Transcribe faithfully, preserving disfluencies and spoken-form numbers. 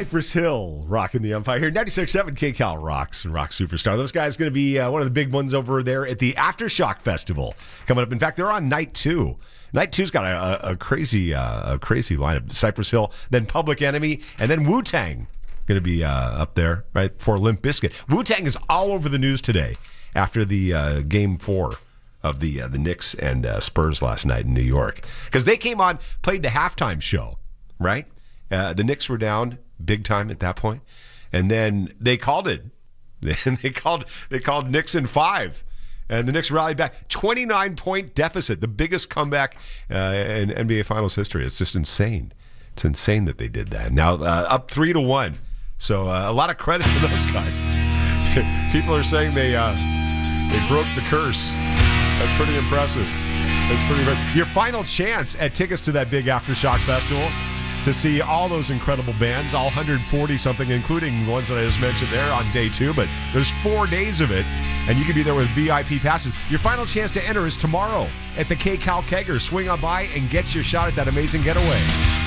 Cypress Hill rocking the Empire here. ninety-six point seven K Cal rocks and Rock Superstar. Those guys going to be uh, one of the big ones over there at the Aftershock Festival coming up. In fact, they're on night two. Night two's got a, a, a crazy uh, a crazy lineup. Cypress Hill, then Public Enemy, and then Wu-Tang going to be uh, up there right for Limp Bizkit. Wu-Tang is all over the news today after the uh, game four of the uh, the Knicks and uh, Spurs last night in New York, because they came on, played the halftime show, right? Uh, the Knicks were down big time at that point, and then they called it. And they called they called Knicks in five, and the Knicks rallied back. twenty-nine point deficit, the biggest comeback uh, in N B A Finals history. It's just insane. It's insane that they did that. Now uh, up three to one. So uh, a lot of credit to those guys. People are saying they uh, they broke the curse. That's pretty impressive. That's pretty impressive. Your final chance at tickets to that big Aftershock Festival, to see all those incredible bands, all one hundred forty something, including the ones that I just mentioned there on day two. But there's four days of it, and you can be there with V I P passes. Your final chance to enter is tomorrow at the K Cal Kegger. Swing on by and get your shot at that amazing getaway.